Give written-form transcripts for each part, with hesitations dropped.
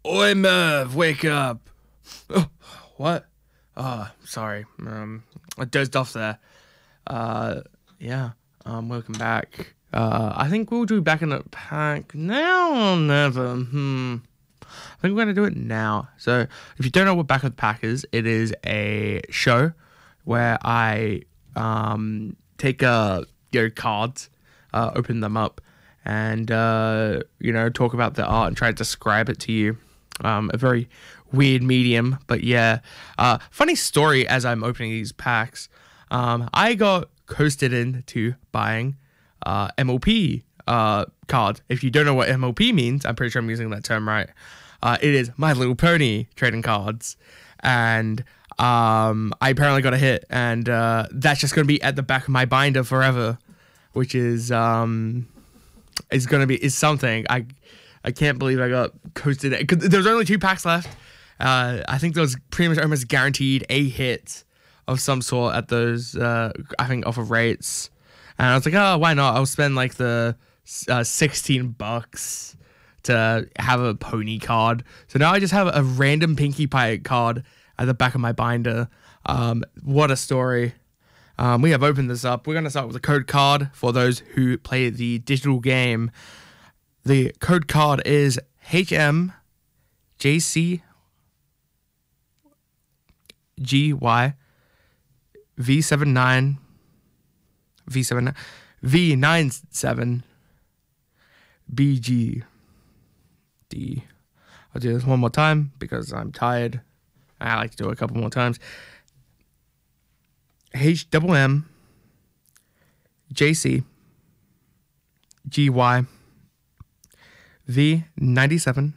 Oi, Merv, wake up. Oh, what? Sorry. I dozed off there. Uh, yeah. Welcome back. I think we'll do back in the pack now or never. I think we're gonna do it now. So, if you don't know what Back of the Pack is, it is a show where I take cards, open them up, and talk about the art and try to describe it to you. A very weird medium, but yeah. Funny story as I'm opening these packs. I got coasted into buying MLP card. If you don't know what MLP means, I'm pretty sure I'm using that term right. It is My Little Pony trading cards, and I apparently got a hit, and that's just gonna be at the back of my binder forever, which is something. I can't believe I got coasted. Because there's only 2 packs left. I think there was pretty much almost guaranteed a hit of some sort at those. I think off of rates, and I was like, oh, why not? I'll spend like the $16 to have a pony card. So now I just have a random Pinkie Pie card at the back of my binder. What a story. We have opened this up. We're going to start with a code card for those who play the digital game. The code card is HMJCGY V79 V97 BGD. I'll do this one more time because I'm tired. I like to do it a couple more times. HMM JC GY V97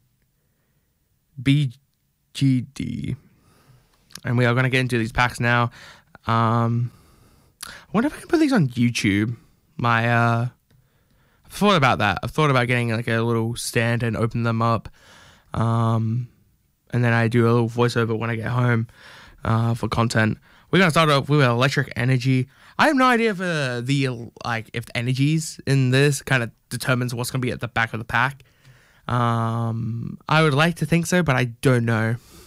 BGD. And we are going to get into these packs now. I wonder if I can put these on YouTube. I've thought about that. I've thought about getting like a little stand and open them up. And then I do a little voiceover when I get home for content. We're going to start off with Electric Energy. I have no idea if if the energies in this kind of determines what's going to be at the back of the pack. I would like to think so, but I don't know.